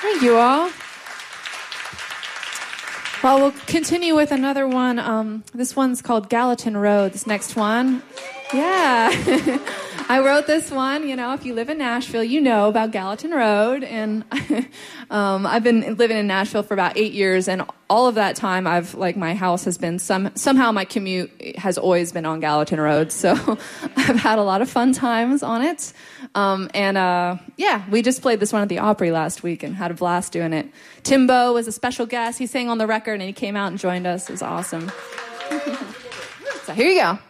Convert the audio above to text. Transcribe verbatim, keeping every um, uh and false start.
Thank you all. Well, we'll continue with another one. Um, this one's called Gallatin Road, this next one. Yeah. I wrote this one. You know, if you live in Nashville, you know about Gallatin Road. And um, I've been living in Nashville for about eight years. And all of that time, I've, like, my house has been, some somehow my commute has always been on Gallatin Road. So I've had a lot of fun times on it. Um, and, uh, yeah, we just played this one at the Opry last week and had a blast doing it. Timbo was a special guest. He sang on the record, and he came out and joined us. It was awesome. So here you go.